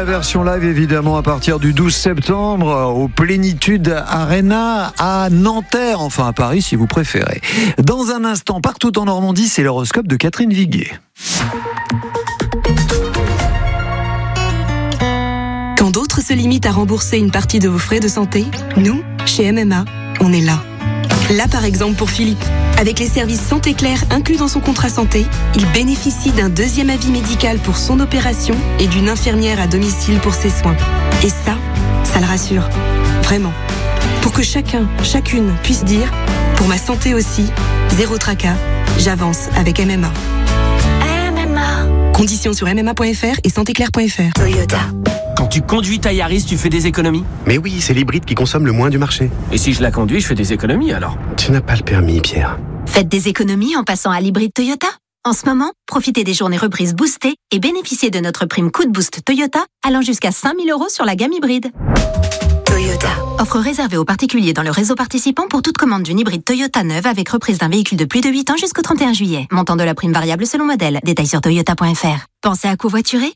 la version live évidemment à partir du 12 septembre au Plénitude Arena à Nanterre, enfin à Paris si vous préférez. Dans un instant, partout en Normandie, c'est l'horoscope de Catherine Viguier. Quand d'autres se limitent à rembourser une partie de vos frais de santé, nous, chez MMA, on est là. Là par exemple pour Philippe. Avec les services Santé Claire inclus dans son contrat santé, il bénéficie d'un deuxième avis médical pour son opération et d'une infirmière à domicile pour ses soins. Et ça le rassure. Vraiment. Pour que chacun, chacune puisse dire « Pour ma santé aussi, zéro tracas, j'avance avec MMA ». MMA. Conditions sur mma.fr et santéclaire.fr. Toyota. Quand tu conduis ta Yaris, tu fais des économies? Mais oui, c'est l'hybride qui consomme le moins du marché. Et si je la conduis, je fais des économies alors? Tu n'as pas le permis, Pierre. Faites des économies en passant à l'hybride Toyota. En ce moment, profitez des journées reprises boostées et bénéficiez de notre prime coup de boost Toyota allant jusqu'à 5 000 € sur la gamme hybride. Toyota. Offre réservée aux particuliers dans le réseau participant pour toute commande d'une hybride Toyota neuve avec reprise d'un véhicule de plus de 8 ans jusqu'au 31 juillet. Montant de la prime variable selon modèle. Détails sur toyota.fr. Pensez à covoiturer?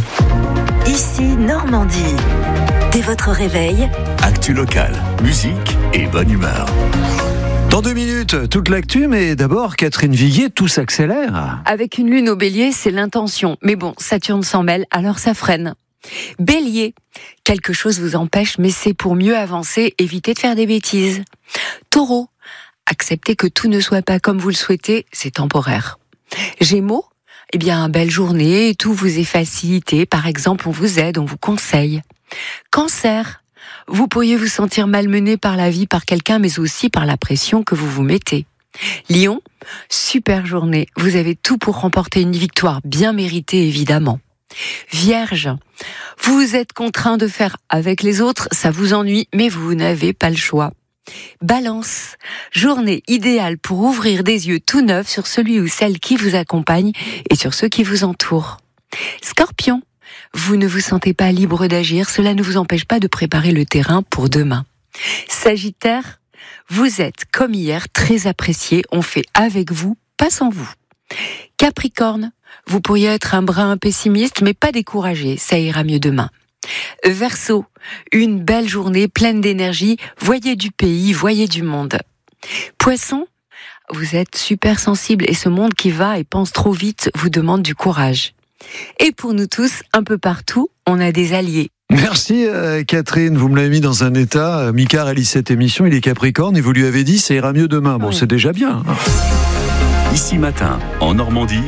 Ici Normandie. Dès votre réveil, actu locale, musique et bonne humeur. Dans 2 minutes, toute l'actu, mais d'abord, Catherine Viguier, tout s'accélère. Avec une lune au bélier, c'est l'intention. Mais bon, Saturne s'en mêle, alors ça freine. Bélier, quelque chose vous empêche, mais c'est pour mieux avancer, évitez de faire des bêtises. Taureau, acceptez que tout ne soit pas comme vous le souhaitez, c'est temporaire. Gémeaux, eh bien, belle journée, tout vous est facilité, par exemple, on vous aide, on vous conseille. Cancer, vous pourriez vous sentir malmené par la vie, par quelqu'un, mais aussi par la pression que vous vous mettez. Lion, super journée, vous avez tout pour remporter une victoire bien méritée, évidemment. Vierge, vous êtes contraint de faire avec les autres, ça vous ennuie, mais vous n'avez pas le choix. Balance, journée idéale pour ouvrir des yeux tout neufs sur celui ou celle qui vous accompagne et sur ceux qui vous entourent. Scorpion, vous ne vous sentez pas libre d'agir, cela ne vous empêche pas de préparer le terrain pour demain. Sagittaire, vous êtes comme hier très apprécié, on fait avec vous, pas sans vous. Capricorne, vous pourriez être un brin pessimiste mais pas découragé, ça ira mieux demain. Verseau, une belle journée pleine d'énergie, voyez du pays, voyez du monde. Poisson, vous êtes super sensible et ce monde qui va et pense trop vite vous demande du courage. Et pour nous tous, un peu partout, on a des alliés. Merci Catherine, vous me l'avez mis dans un état. Mika réalise cette émission, il est Capricorne et vous lui avez dit ça ira mieux demain. Bon, c'est déjà bien. Ici Matin, en Normandie,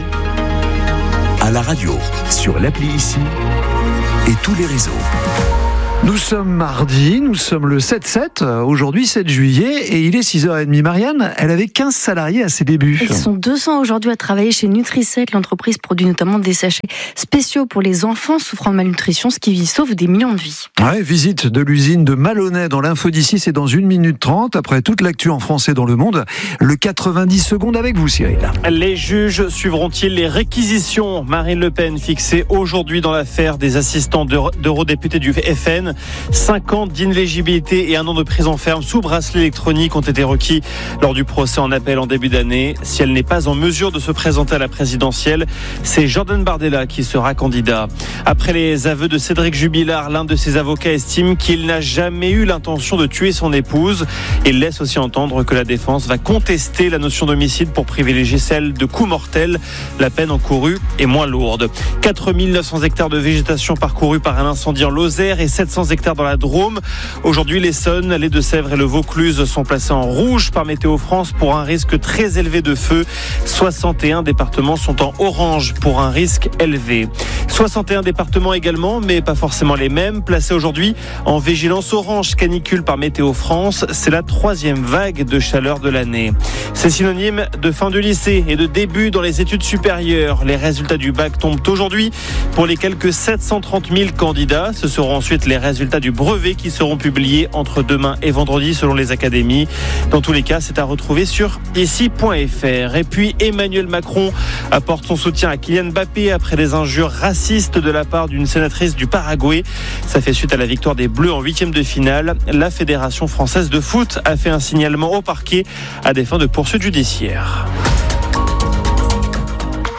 à la radio, sur l'appli Ici et tous les réseaux. Nous sommes mardi, nous sommes le 7-7, aujourd'hui 7 juillet, et il est 6h30. Marianne, elle avait 15 salariés à ses débuts. Ils sont 200 aujourd'hui à travailler chez Nutri-Sec. L'entreprise produit notamment des sachets spéciaux pour les enfants souffrant de malnutrition, ce qui sauve des millions de vies. Ouais, visite de l'usine de Malonnet dans l'info d'ici, c'est dans 1 minute 30. Après toute l'actu en français dans le monde, le 90 secondes avec vous, Cyril. Les juges suivront-ils les réquisitions? Marine Le Pen fixée aujourd'hui dans l'affaire des assistants d'eurodéputés du FN. 5 ans d'inéligibilité et 1 an de prison ferme sous bracelet électronique ont été requis lors du procès en appel en début d'année. Si elle n'est pas en mesure de se présenter à la présidentielle, c'est Jordan Bardella qui sera candidat. Après les aveux de Cédric Jubilard, l'un de ses avocats estime qu'il n'a jamais eu l'intention de tuer son épouse. Il laisse aussi entendre que la défense va contester la notion d'homicide pour privilégier celle de coup mortel. La peine encourue est moins lourde. 4 900 hectares de végétation parcourus par un incendie en Lozère et 700 hectares dans la Drôme. Aujourd'hui, l'Essonne, les Deux-Sèvres et le Vaucluse sont placés en rouge par Météo France pour un risque très élevé de feu. 61 départements sont en orange pour un risque élevé. 61 départements également, mais pas forcément les mêmes, placés aujourd'hui en vigilance orange canicule par Météo France. C'est la 3e vague de chaleur de l'année. C'est synonyme de fin du lycée et de début dans les études supérieures. Les résultats du bac tombent aujourd'hui pour les quelques 730 000 candidats. Ce seront ensuite les résultats du brevet qui seront publiés entre demain et vendredi selon les académies. Dans tous les cas, c'est à retrouver sur ici.fr. Et puis Emmanuel Macron apporte son soutien à Kylian Mbappé après des injures racistes de la part d'une sénatrice du Paraguay. Ça fait suite à la victoire des Bleus en 8e de finale. La Fédération française de foot a fait un signalement au parquet à des fins de poursuites judiciaires.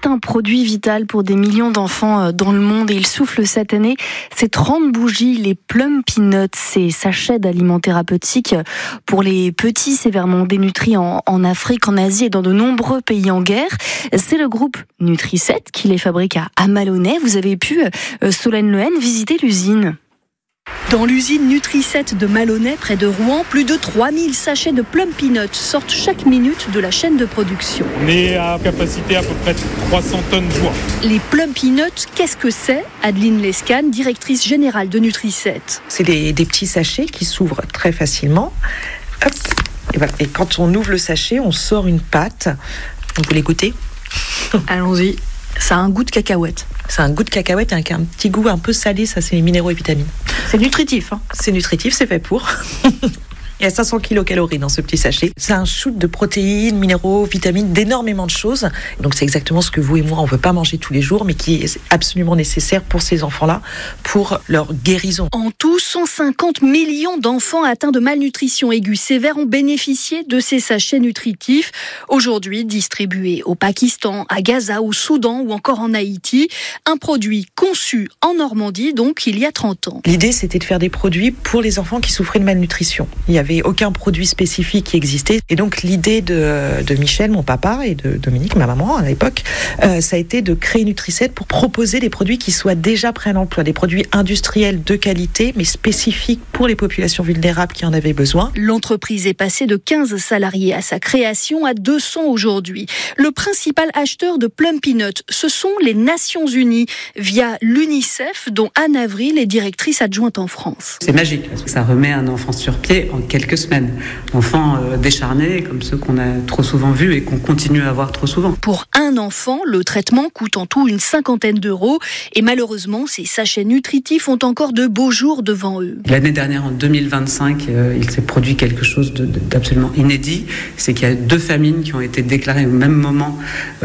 C'est un produit vital pour des millions d'enfants dans le monde et il souffle cette année ces 30 bougies, les Plum Peanuts, ces sachets d'aliments thérapeutiques pour les petits sévèrement dénutris en Afrique, en Asie et dans de nombreux pays en guerre. C'est le groupe Nutri-7 qui les fabrique à Malonnet. Vous avez pu, Solène Lehen, visiter l'usine. Dans l'usine Nutri-7 de Malonnet, près de Rouen, plus de 3000 sachets de Plum Peanuts sortent chaque minute de la chaîne de production. On est à capacité à peu près de 300 tonnes jour. Les Plum Peanuts, qu'est-ce que c'est ? Adeline Lescane, directrice générale de Nutri-7. C'est des petits sachets qui s'ouvrent très facilement. Hop. Et voilà. Et quand on ouvre le sachet, on sort une pâte. Vous voulez goûter ? Allons-y. Ça a un goût de cacahuète. C'est un goût de cacahuète avec un petit goût un peu salé, ça c'est les minéraux et vitamines. C'est nutritif. C'est nutritif, c'est fait pour. Il y a 500 kilocalories dans ce petit sachet. C'est un shoot de protéines, minéraux, vitamines, d'énormément de choses. Donc c'est exactement ce que vous et moi, on ne veut pas manger tous les jours, mais qui est absolument nécessaire pour ces enfants-là, pour leur guérison. En tout, 150 millions d'enfants atteints de malnutrition aiguë sévère ont bénéficié de ces sachets nutritifs. Aujourd'hui, distribués au Pakistan, à Gaza, au Soudan ou encore en Haïti. Un produit conçu en Normandie, donc il y a 30 ans. L'idée, c'était de faire des produits pour les enfants qui souffraient de malnutrition. Il y avait aucun produit spécifique qui existait. Et donc, l'idée de Michel, mon papa, et de Dominique, ma maman, à l'époque, ça a été de créer Nutri-7 pour proposer des produits qui soient déjà prêts à l'emploi, des produits industriels de qualité, mais spécifiques pour les populations vulnérables qui en avaient besoin. L'entreprise est passée de 15 salariés à sa création à 200 aujourd'hui. Le principal acheteur de Plum Peanuts, ce sont les Nations Unies, via l'UNICEF, dont Anne Avril est directrice adjointe en France. C'est magique, parce que ça remet un enfant sur pied en quelques semaines. Enfants décharnés, comme ceux qu'on a trop souvent vus et qu'on continue à voir trop souvent. Pour un enfant, le traitement coûte en tout une 50aine d'euros. Et malheureusement, ces sachets nutritifs ont encore de beaux jours devant eux. L'année dernière, en 2025, il s'est produit quelque chose d'absolument inédit. C'est qu'il y a 2 famines qui ont été déclarées au même moment,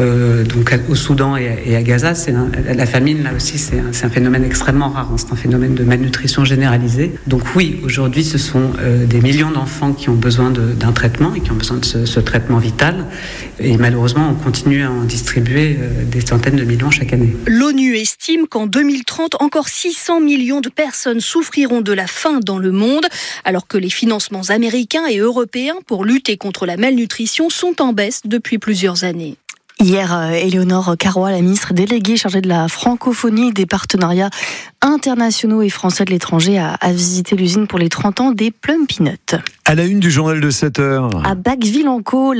donc au Soudan et à Gaza. La famine, là aussi, c'est un phénomène extrêmement rare. C'est un phénomène de malnutrition généralisée. Donc oui, aujourd'hui, ce sont des millions d'enfants qui ont besoin d'un traitement et qui ont besoin de ce traitement vital. Et malheureusement, on continue à en distribuer des centaines de millions chaque année. L'ONU estime qu'en 2030, encore 600 millions de personnes souffriront de la faim dans le monde, alors que les financements américains et européens pour lutter contre la malnutrition sont en baisse depuis plusieurs années. Hier, Éléonore Carrois, la ministre déléguée chargée de la francophonie, des partenariats internationaux et français de l'étranger, a visité l'usine pour les 30 ans des Plum Peanuts. À la une du journal de 7h. À Bacqueville-en-Caux,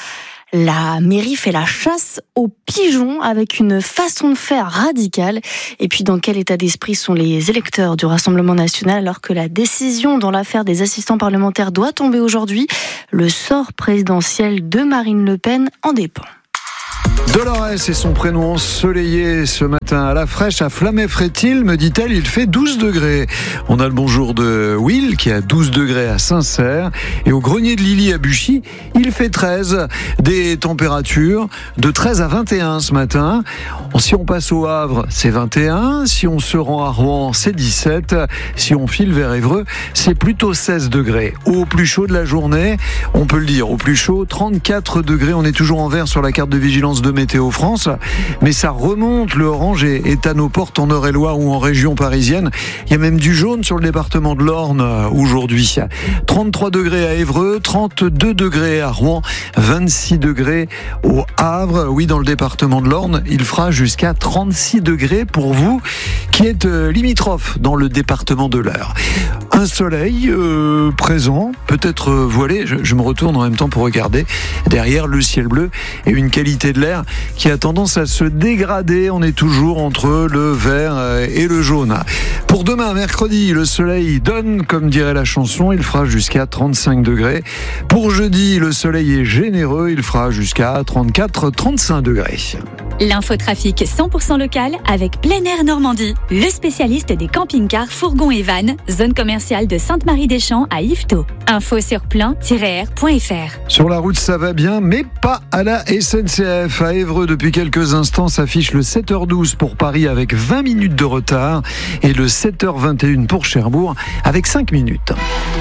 la mairie fait la chasse aux pigeons avec une façon de faire radicale. Et puis, dans quel état d'esprit sont les électeurs du Rassemblement national alors que la décision dans l'affaire des assistants parlementaires doit tomber aujourd'hui? Le sort présidentiel de Marine Le Pen en dépend. Dolores et son prénom ensoleillé ce matin à la fraîche, à Flamet-Frétil, me dit-elle, il fait 12 degrés. On a le bonjour de Will qui a 12 degrés à Saint-Cerf et au grenier de Lily à Buchy, il fait 13. Des températures de 13 à 21 ce matin. Si on passe au Havre, c'est 21. Si on se rend à Rouen, c'est 17. Si on file vers Évreux, c'est plutôt 16 degrés. Au plus chaud de la journée, on peut le dire, au plus chaud, 34 degrés. On est toujours en vert sur la carte de vigilance de Météo France, mais ça remonte, le orange est à nos portes en Eure-et-Loire ou en région parisienne. Il y a même du jaune sur le département de l'Orne aujourd'hui. 33 degrés à Évreux, 32 degrés à Rouen, 26 degrés au Havre. Oui, dans le département de l'Orne, il fera jusqu'à 36 degrés pour vous qui êtes limitrophe dans le département de l'Eure. Un soleil présent, peut-être voilé. Je me retourne en même temps pour regarder derrière le ciel bleu et une qualité de l'air qui a tendance à se dégrader. On est toujours entre le vert et le jaune. Pour demain, mercredi, le soleil donne, comme dirait la chanson, il fera jusqu'à 35 degrés. Pour jeudi, le soleil est généreux, il fera jusqu'à 34-35 degrés. L'infotrafic 100% local avec Plein Air Normandie, le spécialiste des camping-cars, fourgons et vannes, zone commerciale de Sainte-Marie-des-Champs à Yvetot. Info sur plein-air.fr. Sur la route, ça va bien, mais pas à la SNCF. À Évreux, depuis quelques instants, s'affiche le 7h12 pour Paris avec 20 minutes de retard et le 7h21 pour Cherbourg avec 5 minutes.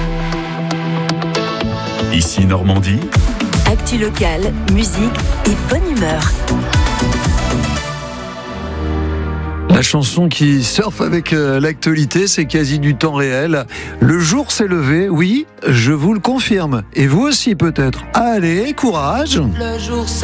Ici Normandie. Actu locale, musique et bonne humeur. La chanson qui surfe avec l'actualité, c'est quasi du temps réel. Le jour s'est levé, oui, je vous le confirme. Et vous aussi peut-être. Allez, courage. Le jour